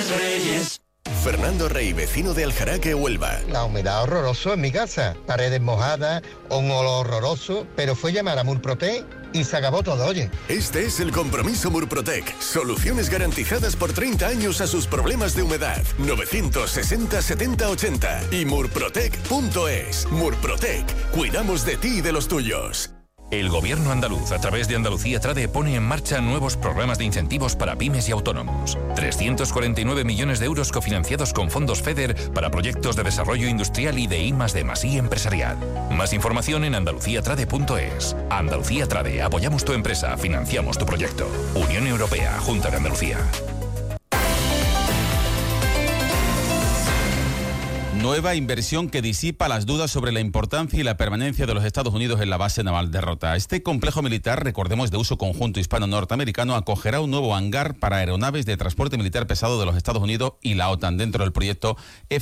Reyes. Fernando Rey, vecino de Aljaraque, Huelva. La humedad horroroso en mi casa, paredes mojadas, un olor horroroso, pero fue llamar a Murprotec y se acabó todo, oye. Este es el compromiso Murprotec. Soluciones garantizadas por 30 años a sus problemas de humedad. 960 70 80 y murprotec.es. Murprotec. Cuidamos de ti y de los tuyos. El Gobierno andaluz, a través de Andalucía Trade, pone en marcha nuevos programas de incentivos para pymes y autónomos. 349 millones de euros cofinanciados con fondos FEDER para proyectos de desarrollo industrial y de I+D+I empresarial. Más información en andaluciatrade.es. Andalucía Trade, apoyamos tu empresa, financiamos tu proyecto. Unión Europea, Junta de Andalucía. Nueva inversión que disipa las dudas sobre la importancia y la permanencia de los Estados Unidos en la base naval de Rota. Este complejo militar, recordemos, de uso conjunto hispano-norteamericano, acogerá un nuevo hangar para aeronaves de transporte militar pesado de los Estados Unidos y la OTAN dentro del proyecto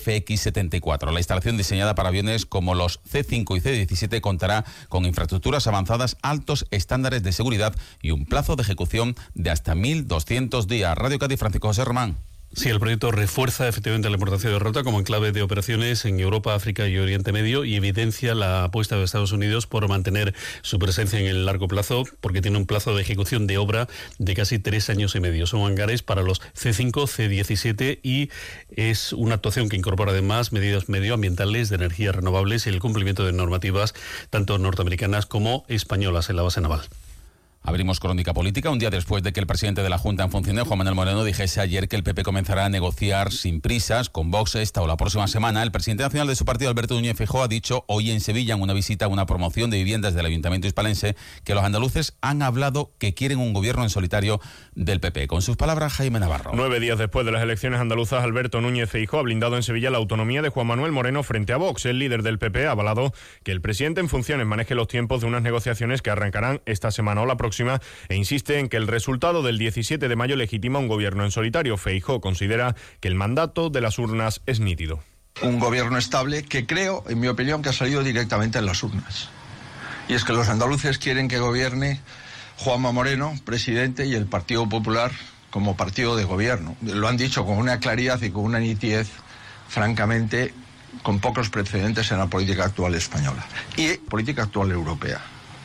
FX-74. La instalación, diseñada para aviones como los C-5 y C-17, contará con infraestructuras avanzadas, altos estándares de seguridad y un plazo de ejecución de hasta 1.200 días. Radio Cádiz, Francisco José Román. Sí, el proyecto refuerza efectivamente la importancia de Rota como enclave de operaciones en Europa, África y Oriente Medio y evidencia la apuesta de Estados Unidos por mantener su presencia en el largo plazo, porque tiene un plazo de ejecución de obra de casi 3 años y medio. Son hangares para los C-5, C-17 y es una actuación que incorpora además medidas medioambientales, de energías renovables y el cumplimiento de normativas tanto norteamericanas como españolas en la base naval. Abrimos crónica política un día después de que el presidente de la Junta en funciones, Juan Manuel Moreno, dijese ayer que el PP comenzará a negociar sin prisas con Vox esta o la próxima semana. El presidente nacional de su partido, Alberto Núñez Feijóo, ha dicho hoy en Sevilla, en una visita a una promoción de viviendas del Ayuntamiento hispalense, que los andaluces han hablado que quieren un gobierno en solitario del PP. Con sus palabras, Jaime Navarro. 9 días después de las elecciones andaluzas, Alberto Núñez Feijóo ha blindado en Sevilla la autonomía de Juan Manuel Moreno frente a Vox. El líder del PP ha avalado que el presidente en funciones maneje los tiempos de unas negociaciones que arrancarán esta semana o la próxima e insiste en que el resultado del 17 de mayo legitima un gobierno en solitario. Feijóo considera que el mandato de las urnas es nítido. Un gobierno estable que creo, en mi opinión, que ha salido directamente en las urnas. Y es que los andaluces quieren que gobierne Juanma Moreno, presidente, y el Partido Popular como partido de gobierno. Lo han dicho con una claridad y con una nitidez, francamente, con pocos precedentes en la política actual española y política actual europea.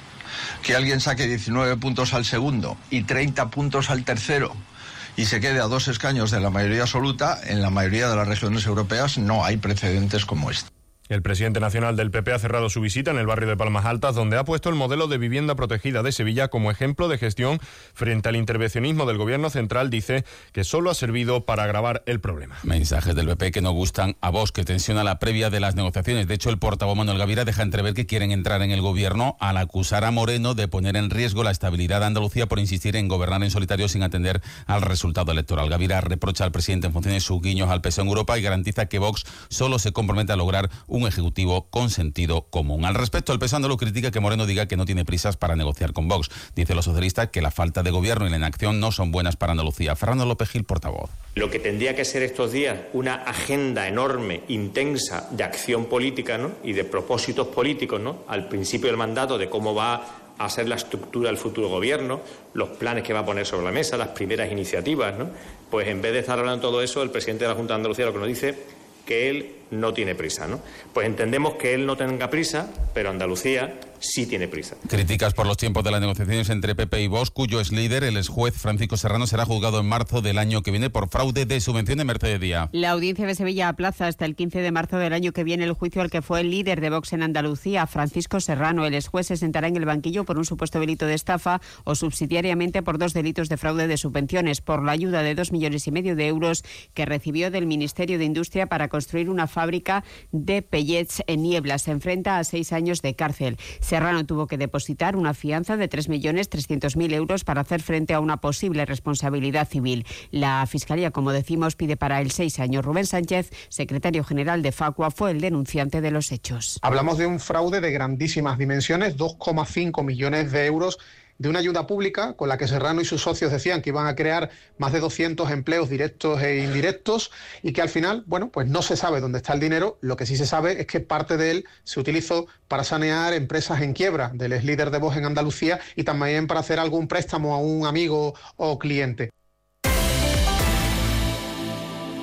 Que alguien saque 19 puntos al segundo y 30 puntos al tercero y se quede a 2 escaños de la mayoría absoluta, en la mayoría de las regiones europeas no hay precedentes como este. El presidente nacional del PP ha cerrado su visita en el barrio de Palmas Altas, donde ha puesto el modelo de vivienda protegida de Sevilla como ejemplo de gestión frente al intervencionismo del gobierno central. Dice que solo ha servido para agravar el problema. Mensajes del PP que no gustan a Vox, que tensiona la previa de las negociaciones. De hecho, el portavoz Manuel Gavira deja entrever que quieren entrar en el gobierno al acusar a Moreno de poner en riesgo la estabilidad de Andalucía por insistir en gobernar en solitario sin atender al resultado electoral. Gavira reprocha al presidente en funciones sus guiños al PSOE en Europa y garantiza que Vox solo se compromete a lograr un ejecutivo con sentido común. Al respecto, el PSOE andaluz critica que Moreno diga que no tiene prisas para negociar con Vox. Dice los socialistas que la falta de gobierno y la inacción no son buenas para Andalucía. Fernando López Gil, portavoz. Lo que tendría que ser estos días una agenda enorme, intensa, de acción política, ¿no?, y de propósitos políticos, ¿no?, al principio del mandato, de cómo va a ser la estructura del futuro gobierno, los planes que va a poner sobre la mesa, las primeras iniciativas, ¿no? Pues en vez de estar hablando de todo eso, el presidente de la Junta de Andalucía lo que nos dice que él no tiene prisa, ¿no? Pues entendemos que él no tenga prisa, pero Andalucía sí tiene prisa. Críticas por los tiempos de las negociaciones entre PP y Vox, cuyo ex líder, el ex juez Francisco Serrano, será juzgado en marzo del año que viene por fraude de subvenciones. Mercedes Díaz. La audiencia de Sevilla aplaza hasta el 15 de marzo del año que viene el juicio al que fue el líder de Vox en Andalucía, Francisco Serrano. El ex juez se sentará en el banquillo por un supuesto delito de estafa o subsidiariamente por 2 delitos de fraude de subvenciones, por la ayuda de 2,5 millones de euros que recibió del Ministerio de Industria para construir una fábrica de pellets en Niebla. Se enfrenta a 6 años de cárcel. Serrano tuvo que depositar una fianza de 3.300.000 euros para hacer frente a una posible responsabilidad civil. La Fiscalía, como decimos, pide para él 6 años. Rubén Sánchez, secretario general de Facua, fue el denunciante de los hechos. Hablamos de un fraude de grandísimas dimensiones, 2,5 millones de euros de una ayuda pública con la que Serrano y sus socios decían que iban a crear más de 200 empleos directos e indirectos y que al final, bueno, pues no se sabe dónde está el dinero. Lo que sí se sabe es que parte de él se utilizó para sanear empresas en quiebra del ex líder de Vox en Andalucía y también para hacer algún préstamo a un amigo o cliente.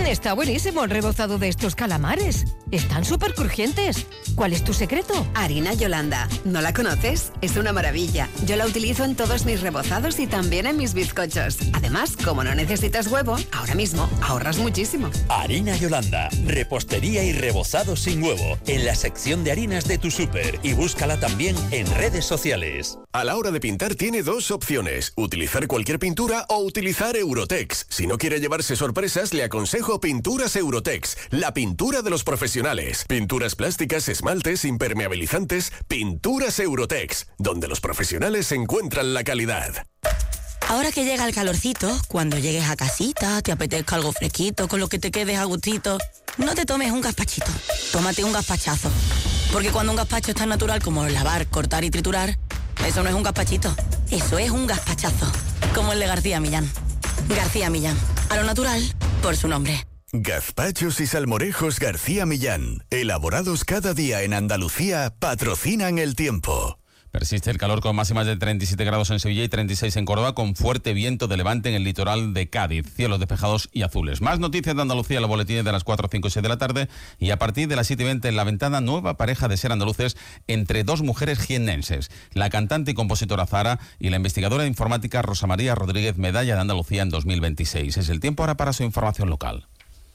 Está buenísimo el rebozado de estos calamares. Están súper crujientes. ¿Cuál es tu secreto? Harina Yolanda. ¿No la conoces? Es una maravilla. Yo la utilizo en todos mis rebozados y también en mis bizcochos. Además, como no necesitas huevo, ahora mismo ahorras muchísimo. Harina Yolanda. Repostería y rebozado sin huevo. En la sección de harinas de tu súper. Y búscala también en redes sociales. A la hora de pintar tiene dos opciones. Utilizar cualquier pintura o utilizar Eurotex. Si no quiere llevarse sorpresas, le aconsejo Pinturas Eurotex, la pintura de los profesionales. Pinturas plásticas, esmaltes, impermeabilizantes. Pinturas Eurotex, donde los profesionales encuentran la calidad. Ahora que llega el calorcito, cuando llegues a casita, te apetezca algo fresquito, con lo que te quedes a gustito, no te tomes un gazpachito, tómate un gazpachazo. Porque cuando un gazpacho es tan natural como lavar, cortar y triturar, eso no es un gazpachito, eso es un gazpachazo. Como el de García Millán. García Millán, a lo natural, por su nombre. Gazpachos y salmorejos García Millán, elaborados cada día en Andalucía, patrocinan el tiempo. Persiste el calor con máximas de 37 grados en Sevilla y 36 en Córdoba, con fuerte viento de levante en el litoral de Cádiz. Cielos despejados y azules. Más noticias de Andalucía, los boletines de las 4, 5 y 6 de la tarde. Y a partir de las 7 y 20 en La Ventana, nueva pareja de ser andaluces entre dos mujeres jiennenses. La cantante y compositora Zara y la investigadora de informática Rosa María Rodríguez, medalla de Andalucía en 2026. Es el tiempo ahora para su información local.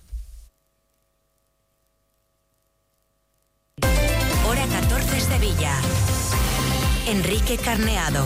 Hora 14 Sevilla. Enrique Carneado.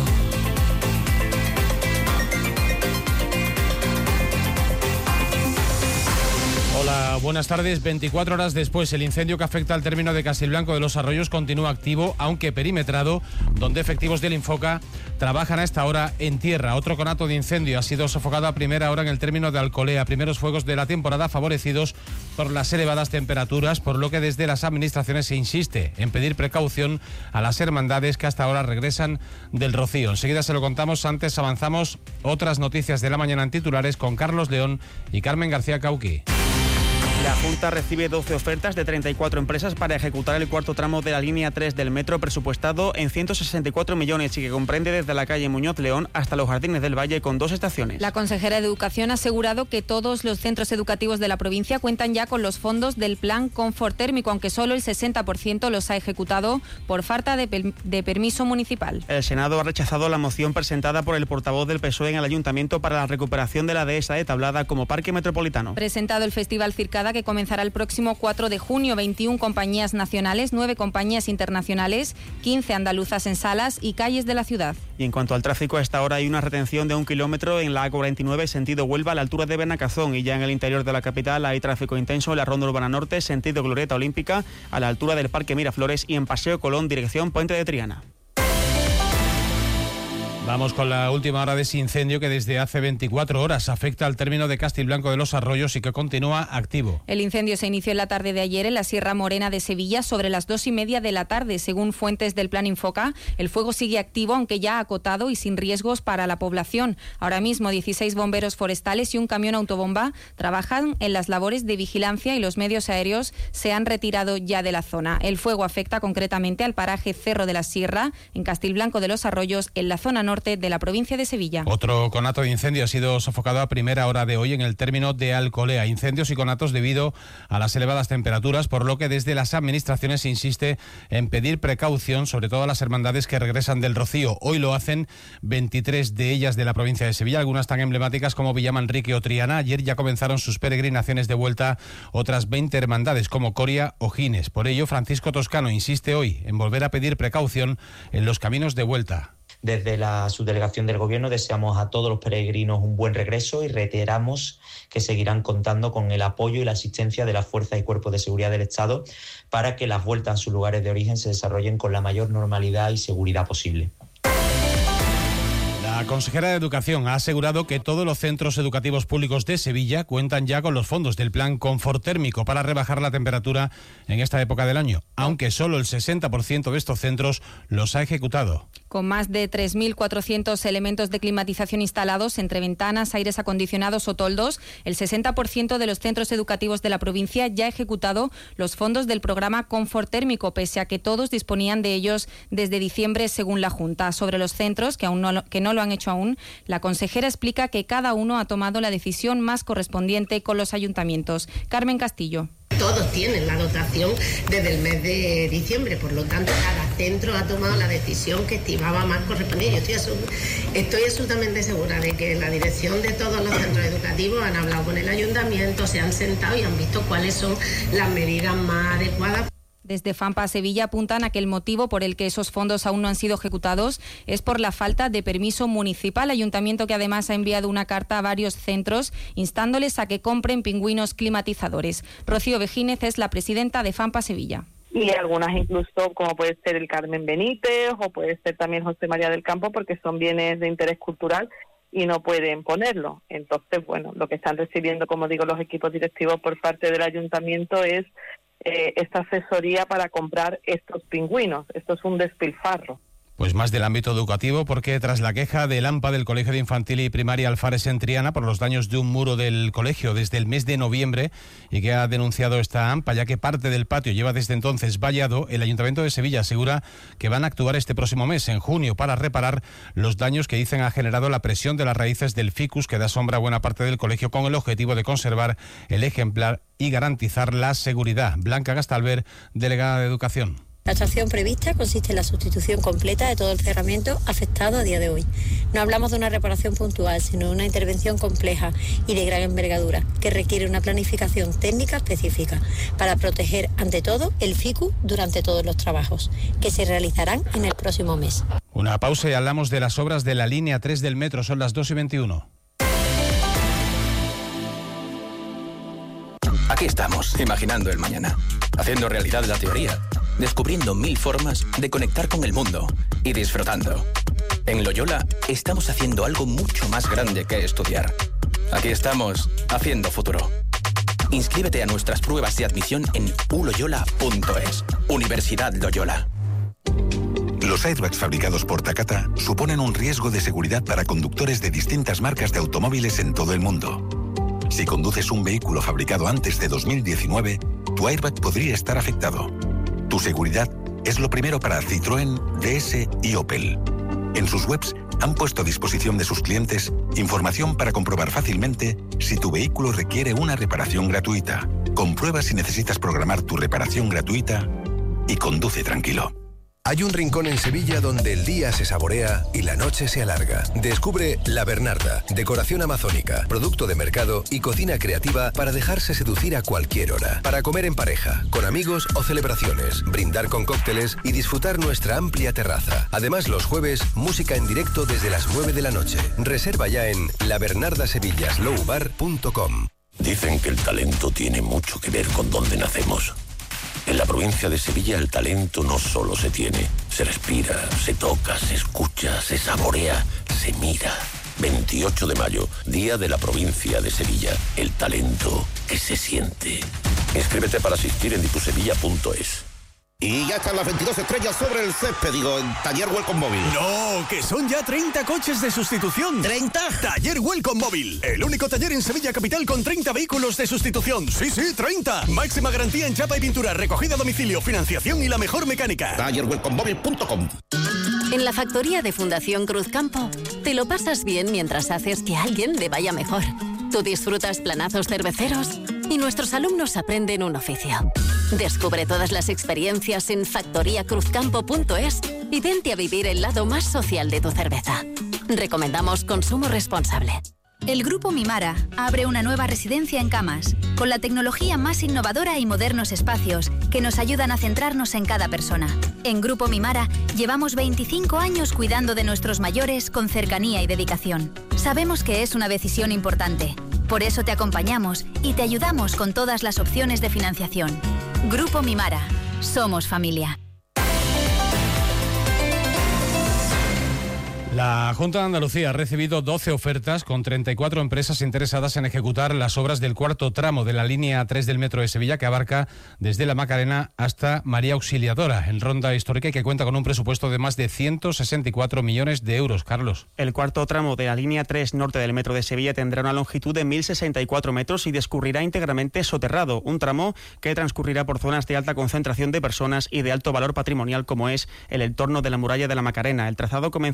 Hola, buenas tardes. 24 horas después, el incendio que afecta al término de Castilblanco de los Arroyos continúa activo, aunque perimetrado, donde efectivos del Infoca trabajan a esta hora en tierra. Otro conato de incendio ha sido sofocado a primera hora en el término de Alcolea. Primeros fuegos de la temporada favorecidos por las elevadas temperaturas, por lo que desde las administraciones se insiste en pedir precaución a las hermandades que hasta ahora regresan del Rocío. Enseguida se lo contamos, antes avanzamos otras noticias de la mañana en titulares con Carlos León y Carmen García Cauqui. La Junta recibe 12 ofertas de 34 empresas para ejecutar el cuarto tramo de la línea 3 del metro, presupuestado en 164 millones y que comprende desde la calle Muñoz León hasta los Jardines del Valle, con 2 estaciones. La consejera de Educación ha asegurado que todos los centros educativos de la provincia cuentan ya con los fondos del plan Confort Térmico, aunque solo el 60% los ha ejecutado por falta de permiso municipal. El Senado ha rechazado la moción presentada por el portavoz del PSOE en el Ayuntamiento para la recuperación de la dehesa de Tablada como parque metropolitano. Presentado el Festival Circada, que comenzará el próximo 4 de junio, 21 compañías nacionales, 9 compañías internacionales, 15 andaluzas en salas y calles de la ciudad. Y en cuanto al tráfico, a esta hora hay una retención de 1 kilómetro en la A49 sentido Huelva a la altura de Benacazón, y ya en el interior de la capital hay tráfico intenso en la Ronda Urbana Norte sentido Glorieta Olímpica a la altura del Parque Miraflores y en Paseo Colón dirección Puente de Triana. Vamos con la última hora de ese incendio que desde hace 24 horas afecta al término de Castilblanco de los Arroyos y que continúa activo. El incendio se inició en la tarde de ayer en la Sierra Morena de Sevilla sobre las 2:30 de la tarde. Según fuentes del Plan Infoca, el fuego sigue activo, aunque ya acotado y sin riesgos para la población. Ahora mismo 16 bomberos forestales y un camión autobomba trabajan en las labores de vigilancia y los medios aéreos se han retirado ya de la zona. El fuego afecta concretamente al paraje Cerro de la Sierra, en Castilblanco de los Arroyos, en la zona norte de la provincia de Sevilla. Otro conato de incendio ha sido sofocado a primera hora de hoy en el término de Alcolea. Incendios y conatos debido a las elevadas temperaturas, por lo que desde las administraciones se insiste en pedir precaución, sobre todo a las hermandades que regresan del Rocío. Hoy lo hacen 23 de ellas de la provincia de Sevilla, algunas tan emblemáticas como Villamanrique o Triana. Ayer ya comenzaron sus peregrinaciones de vuelta otras 20 hermandades como Coria o Gines. Por ello, Francisco Toscano insiste hoy en volver a pedir precaución en los caminos de vuelta. Desde la subdelegación del Gobierno deseamos a todos los peregrinos un buen regreso y reiteramos que seguirán contando con el apoyo y la asistencia de las fuerzas y cuerpos de seguridad del Estado para que las vueltas a sus lugares de origen se desarrollen con la mayor normalidad y seguridad posible. La consejera de Educación ha asegurado que todos los centros educativos públicos de Sevilla cuentan ya con los fondos del plan Confort Térmico para rebajar la temperatura en esta época del año, aunque solo el 60% de estos centros los ha ejecutado. Con más de 3.400 elementos de climatización instalados entre ventanas, aires acondicionados o toldos, el 60% de los centros educativos de la provincia ya ha ejecutado los fondos del programa Confort Térmico, pese a que todos disponían de ellos desde diciembre, según la Junta. Sobre los centros que aún no lo han hecho aún, la consejera explica que cada uno ha tomado la decisión más correspondiente con los ayuntamientos. Carmen Castillo. Todos tienen la dotación desde el mes de diciembre, por lo tanto cada centro ha tomado la decisión que estimaba más correspondiente. Yo estoy absolutamente segura de que la dirección de todos los centros educativos han hablado con el ayuntamiento, se han sentado y han visto cuáles son las medidas más adecuadas. Desde FAMPA Sevilla apuntan a que el motivo por el que esos fondos aún no han sido ejecutados es por la falta de permiso municipal. Ayuntamiento que además ha enviado una carta a varios centros instándoles a que compren pingüinos climatizadores. Rocío Vejínez es la presidenta de FAMPA Sevilla. Y algunas incluso, como puede ser el Carmen Benítez o puede ser también José María del Campo, porque son bienes de interés cultural y no pueden ponerlo. Entonces, bueno, lo que están recibiendo, como digo, los equipos directivos por parte del ayuntamiento es esta asesoría para comprar estos pingüinos. Esto es un despilfarro. Pues más del ámbito educativo, porque tras la queja del AMPA del Colegio de Infantil y Primaria Alfares en Triana por los daños de un muro del colegio desde el mes de noviembre, y que ha denunciado esta AMPA, ya que parte del patio lleva desde entonces vallado, el Ayuntamiento de Sevilla asegura que van a actuar este próximo mes, en junio, para reparar los daños que dicen ha generado la presión de las raíces del ficus que da sombra a buena parte del colegio, con el objetivo de conservar el ejemplar y garantizar la seguridad. Blanca Gastalver, delegada de Educación. La actuación prevista consiste en la sustitución completa de todo el cerramiento afectado a día de hoy. No hablamos de una reparación puntual, sino de una intervención compleja y de gran envergadura, que requiere una planificación técnica específica para proteger, ante todo, el ficus durante todos los trabajos, que se realizarán en el próximo mes. Una pausa y hablamos de las obras de la línea 3 del metro. Son las 2:21. Aquí estamos, imaginando el mañana, haciendo realidad la teoría, descubriendo 1000 formas de conectar con el mundo y disfrutando. En Loyola estamos haciendo algo mucho más grande que estudiar. Aquí estamos, haciendo futuro. Inscríbete a nuestras pruebas de admisión en uloyola.es. Universidad Loyola. Los airbags fabricados por Takata suponen un riesgo de seguridad para conductores de distintas marcas de automóviles en todo el mundo. Si conduces un vehículo fabricado antes de 2019, tu airbag podría estar afectado. Tu seguridad es lo primero para Citroën, DS y Opel. En sus webs han puesto a disposición de sus clientes información para comprobar fácilmente si tu vehículo requiere una reparación gratuita. Comprueba si necesitas programar tu reparación gratuita y conduce tranquilo. Hay un rincón en Sevilla donde el día se saborea y la noche se alarga. Descubre La Bernarda, decoración amazónica, producto de mercado y cocina creativa para dejarse seducir a cualquier hora. Para comer en pareja, con amigos o celebraciones, brindar con cócteles y disfrutar nuestra amplia terraza. Además, los jueves, música en directo desde las 9 de la noche. Reserva ya en labernardasevillaslowbar.com. Dicen que el talento tiene mucho que ver con dónde nacemos. En la provincia de Sevilla el talento no solo se tiene, se respira, se toca, se escucha, se saborea, se mira. 28 de mayo, Día de la Provincia de Sevilla. El talento que se siente. Inscríbete para asistir en ditusevilla.es. Y ya están las 22 estrellas sobre el césped, en Taller Welcome Móvil. No, que son ya 30 coches de sustitución. ¿30? Taller Welcome Móvil, el único taller en Sevilla Capital con 30 vehículos de sustitución. Sí, 30. Máxima garantía en chapa y pintura, recogida a domicilio, financiación y la mejor mecánica. TallerWelcomeMóvil.com. En la factoría de Fundación Cruzcampo, te lo pasas bien mientras haces que a alguien le vaya mejor. Tú disfrutas planazos cerveceros y nuestros alumnos aprenden un oficio. Descubre todas las experiencias en factoriacruzcampo.es y vente a vivir el lado más social de tu cerveza. Recomendamos consumo responsable. El Grupo Mimara abre una nueva residencia en Camas, con la tecnología más innovadora y modernos espacios que nos ayudan a centrarnos en cada persona. En Grupo Mimara llevamos 25 años cuidando de nuestros mayores con cercanía y dedicación. Sabemos que es una decisión importante, por eso te acompañamos y te ayudamos con todas las opciones de financiación. Grupo Mimara, somos familia. La Junta de Andalucía ha recibido 12 ofertas con 34 empresas interesadas en ejecutar las obras del cuarto tramo de la línea 3 del Metro de Sevilla, que abarca desde La Macarena hasta María Auxiliadora, en ronda histórica, y que cuenta con un presupuesto de más de 164 millones de euros. Carlos. El cuarto tramo de la línea 3 norte del Metro de Sevilla tendrá una longitud de 1.064 metros y discurrirá íntegramente soterrado, un tramo que transcurrirá por zonas de alta concentración de personas y de alto valor patrimonial, como es el entorno de la muralla de La Macarena. El trazado comenzará en la calle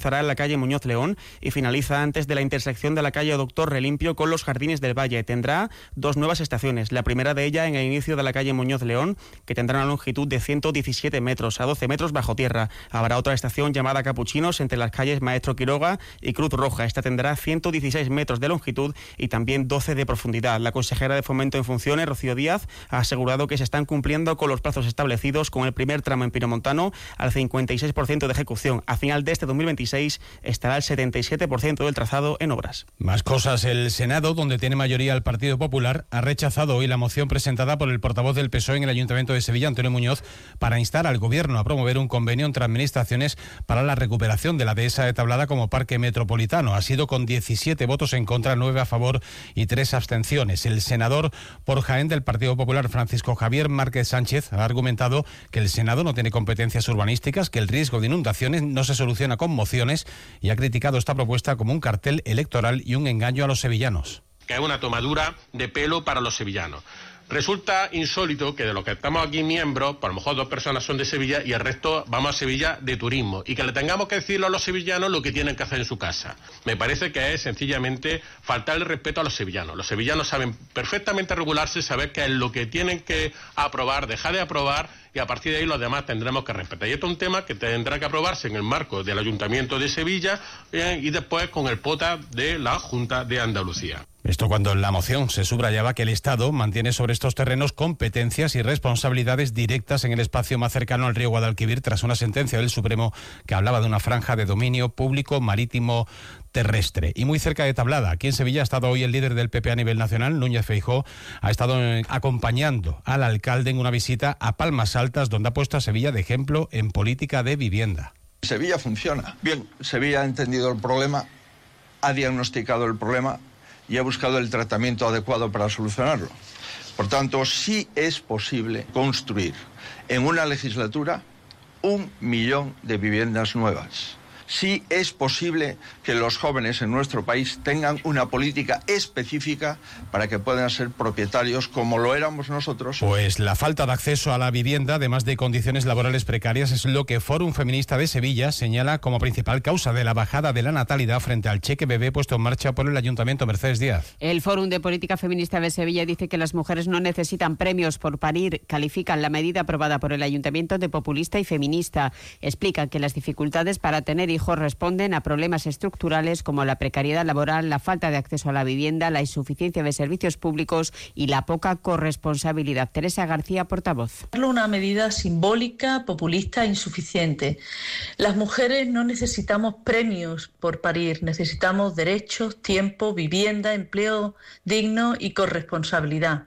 calle Muñoz León y finaliza antes de la intersección de la calle Doctor Relimpio con los Jardines del Valle. Tendrá 2 nuevas estaciones, la primera de ellas en el inicio de la calle Muñoz León, que tendrá una longitud de 117 metros, a 12 metros bajo tierra. Habrá otra estación llamada Capuchinos entre las calles Maestro Quiroga y Cruz Roja. Esta tendrá 116 metros de longitud y también 12 de profundidad. La consejera de Fomento en funciones, Rocío Díaz, ha asegurado que se están cumpliendo con los plazos establecidos con el primer tramo en Pinomontano al 56% de ejecución. A final de este 2026 estará el 77% del trazado en obras. Más cosas. El Senado, donde tiene mayoría el Partido Popular, ha rechazado hoy la moción presentada por el portavoz del PSOE en el Ayuntamiento de Sevilla, Antonio Muñoz, para instar al Gobierno a promover un convenio entre administraciones para la recuperación de la dehesa de Tablada como parque metropolitano. Ha sido con 17 votos en contra, 9 a favor y 3 abstenciones. El senador por Jaén del Partido Popular, Francisco Javier Márquez Sánchez, ha argumentado que el Senado no tiene competencias urbanísticas, que el riesgo de inundaciones no se soluciona con mociones y ha criticado esta propuesta como un cartel electoral y un engaño a los sevillanos. Que es una tomadura de pelo para los sevillanos. Resulta insólito que de los que estamos aquí miembros, por lo mejor 2 personas son de Sevilla y el resto vamos a Sevilla de turismo, y que le tengamos que decirle a los sevillanos lo que tienen que hacer en su casa. Me parece que es sencillamente faltarle respeto a los sevillanos. Los sevillanos saben perfectamente regularse, saber qué es lo que tienen que aprobar, dejar de aprobar, y a partir de ahí los demás tendremos que respetar. Y esto es un tema que tendrá que aprobarse en el marco del Ayuntamiento de Sevilla y después con el POTA de la Junta de Andalucía. Esto cuando en la moción se subrayaba que el Estado mantiene sobre estos terrenos competencias y responsabilidades directas en el espacio más cercano al río Guadalquivir tras una sentencia del Supremo que hablaba de una franja de dominio público marítimo terrestre. Y muy cerca de Tablada, aquí en Sevilla ha estado hoy el líder del PP a nivel nacional, Núñez Feijóo, ha estado acompañando al alcalde en una visita a Palmas Altas, donde ha puesto a Sevilla de ejemplo en política de vivienda. Sevilla funciona. Bien, Sevilla ha entendido el problema, ha diagnosticado el problema y ha buscado el tratamiento adecuado para solucionarlo. Por tanto, sí es posible construir en una legislatura 1 millón de viviendas nuevas. Sí es posible que los jóvenes en nuestro país tengan una política específica para que puedan ser propietarios como lo éramos nosotros. Pues la falta de acceso a la vivienda, además de condiciones laborales precarias, es lo que Fórum Feminista de Sevilla señala como principal causa de la bajada de la natalidad frente al cheque bebé puesto en marcha por el Ayuntamiento. Mercedes Díaz. El Fórum de Política Feminista de Sevilla dice que las mujeres no necesitan premios por parir. Califican la medida aprobada por el Ayuntamiento de populista y feminista. Explican que las dificultades para tener hijos responden a problemas estructurales como la precariedad laboral, la falta de acceso a la vivienda, la insuficiencia de servicios públicos y la poca corresponsabilidad. Teresa García, portavoz. Una medida simbólica, populista e insuficiente. Las mujeres no necesitamos premios por parir, necesitamos derechos, tiempo, vivienda, empleo digno y corresponsabilidad.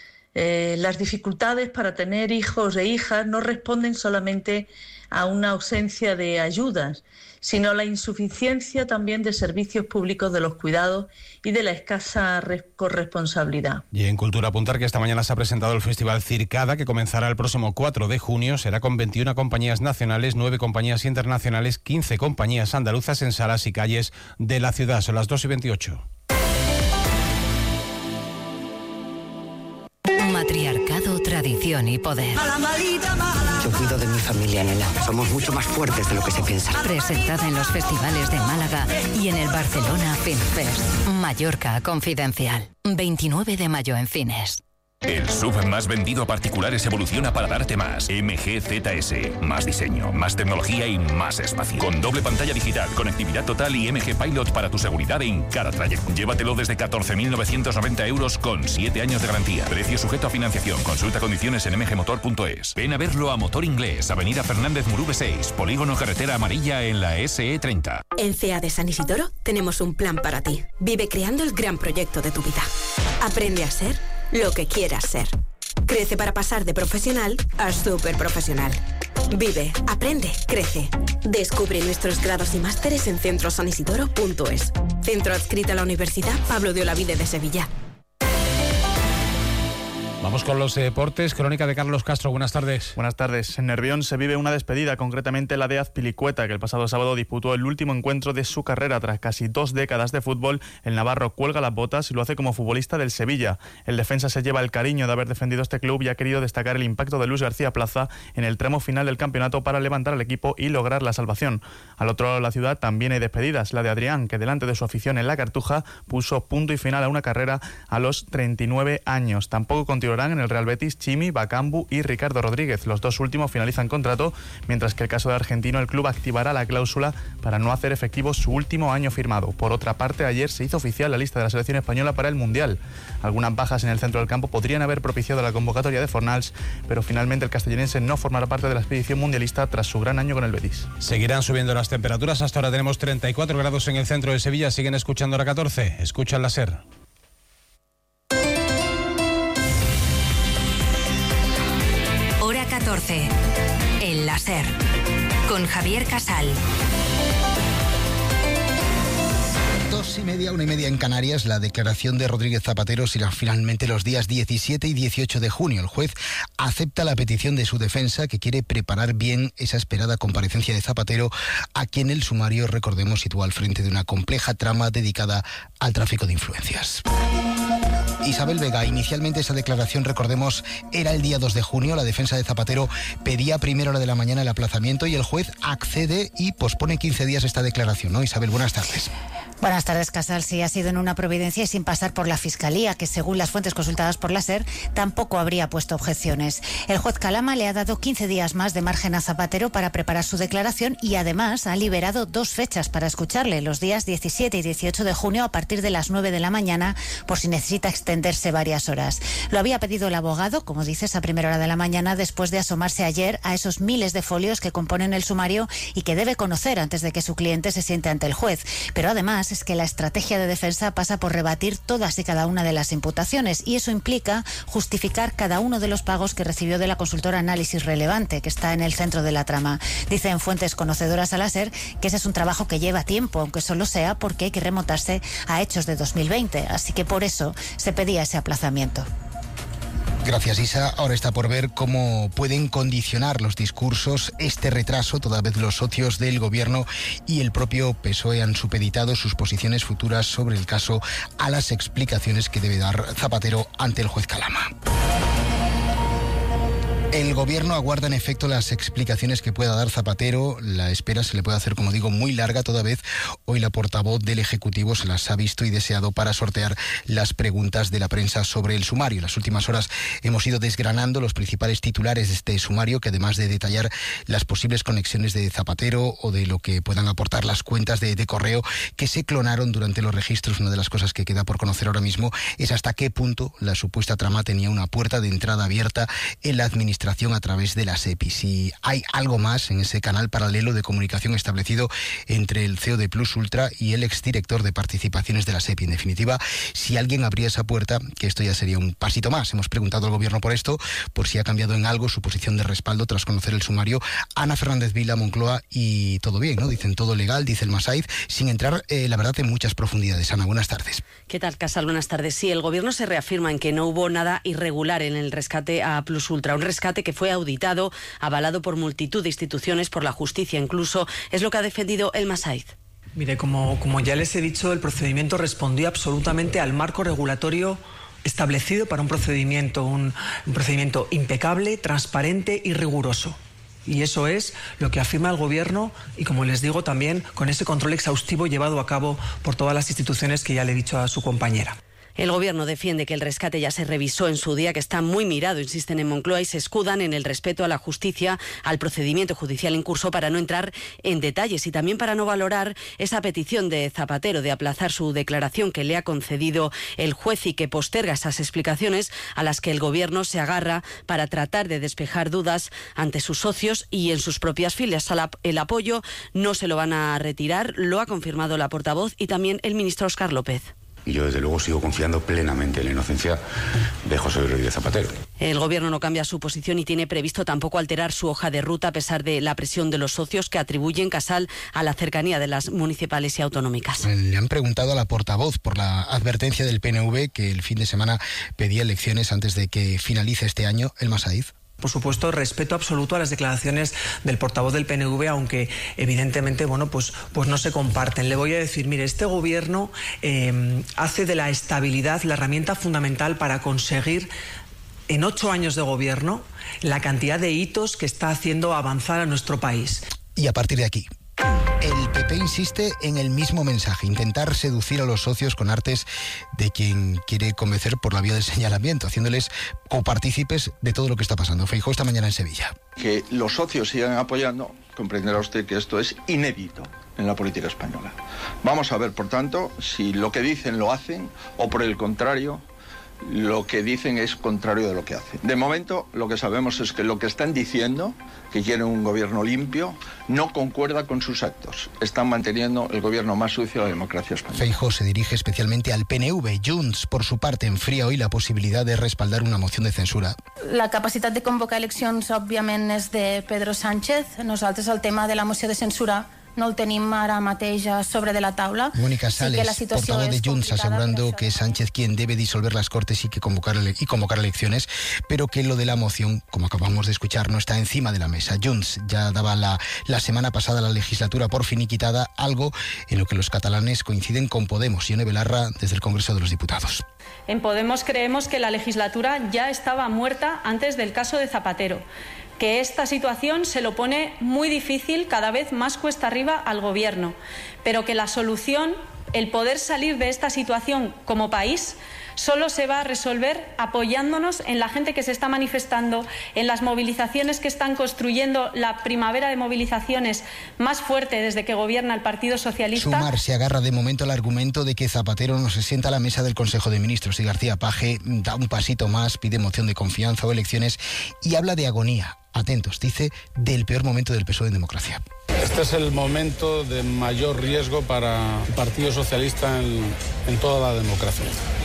Las dificultades para tener hijos e hijas no responden solamente a una ausencia de ayudas, sino a la insuficiencia también de servicios públicos de los cuidados y de la escasa corresponsabilidad. Y en Cultura apuntar que esta mañana se ha presentado el Festival Circada, que comenzará el próximo 4 de junio. Será con 21 compañías nacionales, 9 compañías internacionales, 15 compañías andaluzas en salas y calles de la ciudad. Son las 2:28. Matriarcado, tradición y poder. Yo cuido de mi familia, nena. Somos mucho más fuertes de lo que se piensa. Presentada en los festivales de Málaga y en el Barcelona Film Fest. Mallorca Confidencial. 29 de mayo en cines. El SUV más vendido a particulares evoluciona para darte más. MG ZS. Más diseño, más tecnología y más espacio. Con doble pantalla digital, conectividad total y MG Pilot para tu seguridad en cada trayecto. Llévatelo desde 14.990 euros con 7 años de garantía. Precio sujeto a financiación. Consulta condiciones en mgmotor.es. Ven a verlo a Motor Inglés, Avenida Fernández Murube 6, Polígono Carretera Amarilla en la SE30. En CEA de San Isidoro tenemos un plan para ti. Vive creando el gran proyecto de tu vida. Aprende a ser lo que quieras ser. Crece para pasar de profesional a superprofesional. Vive, aprende, crece. Descubre nuestros grados y másteres en centrosanisidoro.es. Centro adscrito a la Universidad Pablo de Olavide de Sevilla. Vamos con los deportes. Crónica de Carlos Castro. Buenas tardes. Buenas tardes. En Nervión se vive una despedida, concretamente la de Azpilicueta, que el pasado sábado disputó el último encuentro de su carrera. Tras casi 2 décadas de fútbol, el navarro cuelga las botas y lo hace como futbolista del Sevilla. El defensa se lleva el cariño de haber defendido este club y ha querido destacar el impacto de Luis García Plaza en el tramo final del campeonato para levantar al equipo y lograr la salvación. Al otro lado de la ciudad también hay despedidas. La de Adrián, que delante de su afición en la Cartuja puso punto y final a una carrera a los 39 años. Tampoco continuarán en el Real Betis Chimi, Bacambu y Ricardo Rodríguez. Los dos últimos finalizan contrato, mientras que el caso de Argentino, el club activará la cláusula para no hacer efectivo su último año firmado. Por otra parte, ayer se hizo oficial la lista de la selección española para el Mundial. Algunas bajas en el centro del campo podrían haber propiciado la convocatoria de Fornals, pero finalmente el castellonense no formará parte de la expedición mundialista tras su gran año con el Betis. Seguirán subiendo las temperaturas. Hasta ahora tenemos 34 grados en el centro de Sevilla. Siguen escuchando Hora 14. Escuchan la SER. Hora 14, en la SER, con Javier Casal. 2:30, 1:30 en Canarias, la declaración de Rodríguez Zapatero será finalmente los días 17 y 18 de junio. El juez acepta la petición de su defensa, que quiere preparar bien esa esperada comparecencia de Zapatero, a quien el sumario, recordemos, sitúa al frente de una compleja trama dedicada al tráfico de influencias. Isabel Vega, inicialmente esa declaración, recordemos, era el día 2 de junio. La defensa de Zapatero pedía a primera hora de la mañana el aplazamiento y el juez accede y pospone 15 días esta declaración, ¿no? Isabel, buenas tardes. Buenas tardes, Casal. Sí, ha sido en una providencia y sin pasar por la Fiscalía, que según las fuentes consultadas por la SER, tampoco habría puesto objeciones. El juez Calama le ha dado 15 días más de margen a Zapatero para preparar su declaración y además ha liberado 2 fechas para escucharle, los días 17 y 18 de junio a partir de las 9 de la mañana, por si necesita extenderse varias horas. Lo había pedido el abogado, como dices, a primera hora de la mañana, después de asomarse ayer a esos miles de folios que componen el sumario y que debe conocer antes de que su cliente se siente ante el juez. Pero además es que la estrategia de defensa pasa por rebatir todas y cada una de las imputaciones y eso implica justificar cada uno de los pagos que recibió de la consultora Análisis Relevante, que está en el centro de la trama. Dicen fuentes conocedoras a la SER que ese es un trabajo que lleva tiempo, aunque solo sea porque hay que remontarse a hechos de 2020, así que por eso se pedía ese aplazamiento. Gracias, Isa. Ahora está por ver cómo pueden condicionar los discursos este retraso, toda vez los socios del Gobierno y el propio PSOE han supeditado sus posiciones futuras sobre el caso a las explicaciones que debe dar Zapatero ante el juez Calama. El Gobierno aguarda en efecto las explicaciones que pueda dar Zapatero. La espera se le puede hacer, como digo, muy larga, toda vez hoy la portavoz del Ejecutivo se las ha visto y deseado para sortear las preguntas de la prensa sobre el sumario. En las últimas horas hemos ido desgranando los principales titulares de este sumario, que además de detallar las posibles conexiones de Zapatero o de lo que puedan aportar las cuentas de correo que se clonaron durante los registros, una de las cosas que queda por conocer ahora mismo es hasta qué punto la supuesta trama tenía una puerta de entrada abierta en la administración a través de la SEPI. Si hay algo más en ese canal paralelo de comunicación establecido entre el CEO de Plus Ultra y el exdirector de participaciones de la SEPI. En definitiva, si alguien abría esa puerta, que esto ya sería un pasito más. Hemos preguntado al Gobierno por esto, por si ha cambiado en algo su posición de respaldo tras conocer el sumario. Ana Fernández Vila, Moncloa, y todo bien, ¿no? Dicen todo legal, dice el Masaiz, sin entrar, la verdad, en muchas profundidades. Ana, buenas tardes. ¿Qué tal, Casal? Buenas tardes. Sí, el Gobierno se reafirma en que no hubo nada irregular en el rescate a Plus Ultra, un rescate que fue auditado, avalado por multitud de instituciones, por la justicia incluso, es lo que ha defendido el Masaiz. Mire, como ya les he dicho, el procedimiento respondió absolutamente al marco regulatorio establecido para un procedimiento impecable, transparente y riguroso. Y eso es lo que afirma el Gobierno y, como les digo, también con ese control exhaustivo llevado a cabo por todas las instituciones que ya le he dicho a su compañera. El Gobierno defiende que el rescate ya se revisó en su día, que está muy mirado, insisten en Moncloa, y se escudan en el respeto a la justicia, al procedimiento judicial en curso, para no entrar en detalles y también para no valorar esa petición de Zapatero de aplazar su declaración que le ha concedido el juez y que posterga esas explicaciones a las que el Gobierno se agarra para tratar de despejar dudas ante sus socios y en sus propias filas. El apoyo no se lo van a retirar, lo ha confirmado la portavoz y también el ministro Óscar López. Y yo, desde luego, sigo confiando plenamente en la inocencia de José Rodríguez Zapatero. El Gobierno no cambia su posición y tiene previsto tampoco alterar su hoja de ruta a pesar de la presión de los socios que atribuyen Casal a la cercanía de las municipales y autonómicas. Le han preguntado a la portavoz por la advertencia del PNV que el fin de semana pedía elecciones antes de que finalice este año. Elma Saíz. Por supuesto, respeto absoluto a las declaraciones del portavoz del PNV, aunque evidentemente, pues no se comparten. Le voy a decir, mire, este gobierno hace de la estabilidad la herramienta fundamental para conseguir en 8 años de gobierno la cantidad de hitos que está haciendo avanzar a nuestro país. Y a partir de aquí, el PP insiste en el mismo mensaje, intentar seducir a los socios con artes de quien quiere convencer por la vía del señalamiento, haciéndoles copartícipes de todo lo que está pasando. Feijóo esta mañana en Sevilla. Que los socios sigan apoyando, comprenderá usted que esto es inédito en la política española. Vamos a ver, por tanto, si lo que dicen lo hacen o, por el contrario, lo que dicen es contrario de lo que hacen. De momento, lo que sabemos es que lo que están diciendo, que quieren un gobierno limpio, no concuerda con sus actos. Están manteniendo el gobierno más sucio de la democracia española. Feijóo se dirige especialmente al PNV. Junts, por su parte, enfría hoy la posibilidad de respaldar una moción de censura. La capacitat de convocar eleccions, òbviament, és de Pedro Sánchez. Nosaltres el tema de la moció de censura no el tenim ara mateix sobre de la taula. Mónica Sales, portavoz de Junts, asegurando que es Sánchez quien debe disolver las Cortes y convocar elecciones, pero que lo de la moción, como acabamos de escuchar, no está encima de la mesa. Junts ya daba la semana pasada la legislatura por finiquitada, algo en lo que los catalanes coinciden con Podemos. Ione Belarra, desde el Congreso de los Diputados. En Podemos creemos que la legislatura ya estaba muerta antes del caso de Zapatero, que esta situación se lo pone muy difícil, cada vez más cuesta arriba al Gobierno, pero que la solución, el poder salir de esta situación como país, solo se va a resolver apoyándonos en la gente que se está manifestando, en las movilizaciones que están construyendo la primavera de movilizaciones más fuerte desde que gobierna el Partido Socialista. Sumar se agarra de momento al argumento de que Zapatero no se sienta a la mesa del Consejo de Ministros y García Paje da un pasito más, pide moción de confianza o elecciones y habla de agonía. Atentos, dice, del peor momento del PSOE en democracia. Este es el momento de mayor riesgo para el Partido Socialista en toda la democracia.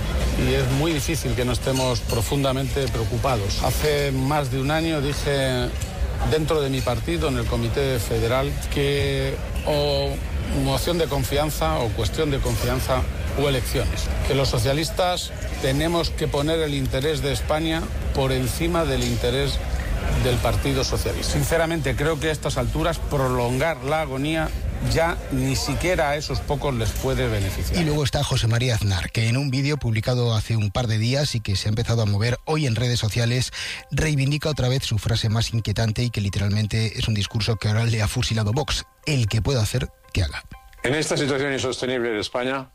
Y es muy difícil que no estemos profundamente preocupados. Hace más de un año dije dentro de mi partido, en el Comité Federal, que o moción de confianza o cuestión de confianza o elecciones. Que los socialistas tenemos que poner el interés de España por encima del interés del Partido Socialista. Sinceramente, creo que a estas alturas prolongar la agonía ya ni siquiera a esos pocos les puede beneficiar. Y luego está José María Aznar, que en un vídeo publicado hace un par de días y que se ha empezado a mover hoy en redes sociales, reivindica otra vez su frase más inquietante y que literalmente es un discurso que ahora le ha fusilado Vox. El que pueda hacer, que haga. En esta situación insostenible de España,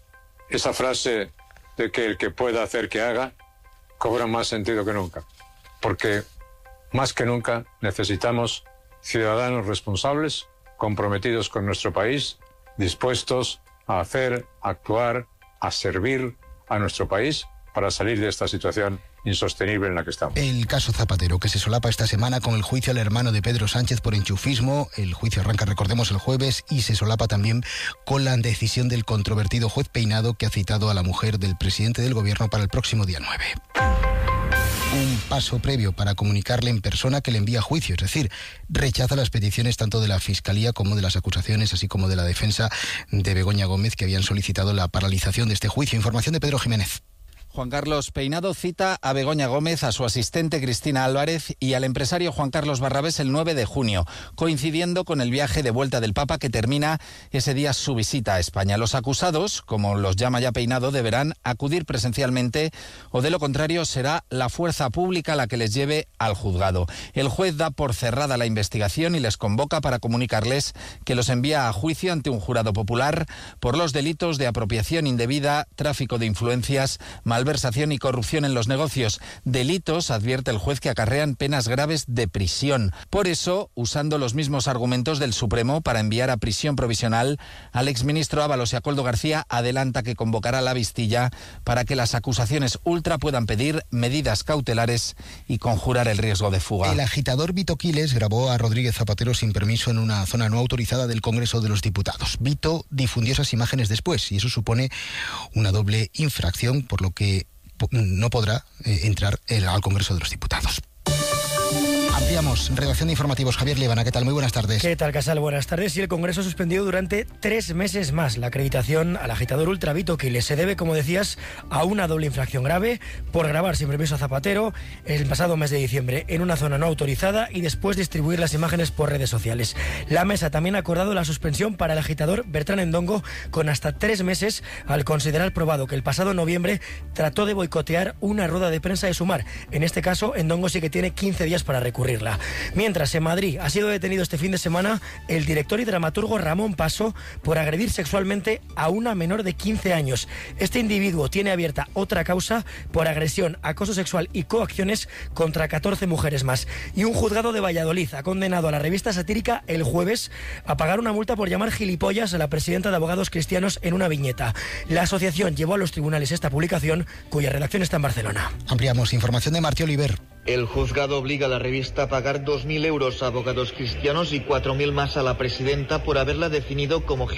esa frase de que el que pueda hacer, que haga, cobra más sentido que nunca. Porque más que nunca necesitamos ciudadanos responsables, comprometidos con nuestro país, dispuestos a hacer, a actuar, a servir a nuestro país para salir de esta situación insostenible en la que estamos. El caso Zapatero, que se solapa esta semana con el juicio al hermano de Pedro Sánchez por enchufismo. El juicio arranca, recordemos, el jueves y se solapa también con la decisión del controvertido juez Peinado, que ha citado a la mujer del presidente del gobierno para el próximo día 9. Un paso previo para comunicarle en persona que le envía a juicio, es decir, rechaza las peticiones tanto de la Fiscalía como de las acusaciones, así como de la defensa de Begoña Gómez, que habían solicitado la paralización de este juicio. Información de Pedro Jiménez. Juan Carlos Peinado cita a Begoña Gómez, a su asistente Cristina Álvarez y al empresario Juan Carlos Barrabés el 9 de junio, coincidiendo con el viaje de vuelta del Papa que termina ese día su visita a España. Los acusados, como los llama ya Peinado, deberán acudir presencialmente o de lo contrario será la fuerza pública la que les lleve al juzgado. El juez da por cerrada la investigación y les convoca para comunicarles que los envía a juicio ante un jurado popular por los delitos de apropiación indebida, tráfico de influencias, malversación malversación y corrupción en los negocios. Delitos, advierte el juez, que acarrean penas graves de prisión. Por eso, usando los mismos argumentos del Supremo para enviar a prisión provisional al exministro Ábalos y a Koldo García, adelanta que convocará la vistilla para que las acusaciones ultra puedan pedir medidas cautelares y conjurar el riesgo de fuga. El agitador Vito Quiles grabó a Rodríguez Zapatero sin permiso en una zona no autorizada del Congreso de los Diputados. Vito difundió esas imágenes después y eso supone una doble infracción, por lo que no podrá entrar al Congreso de los Diputados. Ampliamos. Redacción de informativos. Javier Líbana, ¿qué tal? Muy buenas tardes. ¿Qué tal, Casal? Buenas tardes. Y el Congreso ha suspendido durante 3 meses más la acreditación al agitador ultra Vito Quiles. Se debe, como decías, a una doble infracción grave por grabar sin permiso a Zapatero el pasado mes de diciembre en una zona no autorizada y después distribuir las imágenes por redes sociales. La mesa también ha acordado la suspensión para el agitador Bertrán Endongo con hasta 3 meses al considerar probado que el pasado noviembre trató de boicotear una rueda de prensa de Sumar. En este caso, Endongo sí que tiene 15 días para recurrirla. Mientras, en Madrid ha sido detenido este fin de semana el director y dramaturgo Ramón Paso por agredir sexualmente a una menor de 15 años. Este individuo tiene abierta otra causa por agresión, acoso sexual y coacciones contra 14 mujeres más. Y un juzgado de Valladolid ha condenado a la revista satírica El Jueves a pagar una multa por llamar gilipollas a la presidenta de Abogados Cristianos en una viñeta. La asociación llevó a los tribunales esta publicación, cuya redacción está en Barcelona. Ampliamos. Información de Martí Oliver. El juzgado obliga a la revista a pagar 2.000 euros a Abogados Cristianos y 4.000 más a la presidenta por haberla definido como